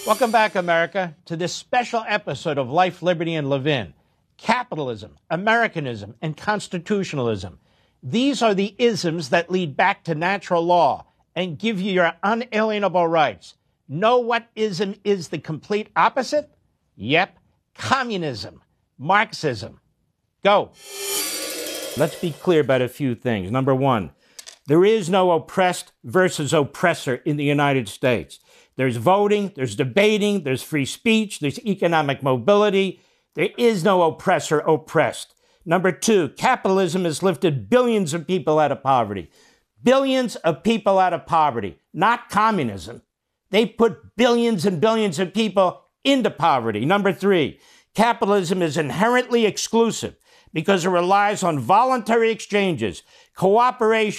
Welcome back, America, to this special episode of Life, Liberty, and Levin. Capitalism, Americanism, and constitutionalism. These are the isms that lead back to natural law and give you your unalienable rights. Know what ism is the complete opposite? Yep, communism, Marxism. Go. Let's be clear about a few things. Number one, there is no oppressed versus oppressor in the United States. There's voting, there's debating, there's free speech, there's economic mobility. There is no oppressor oppressed. Number two, capitalism has lifted billions of people out of poverty. Billions of people out of poverty, not communism. They put billions and billions of people into poverty. Number three, capitalism is inherently exclusive because it relies on voluntary exchanges, cooperation,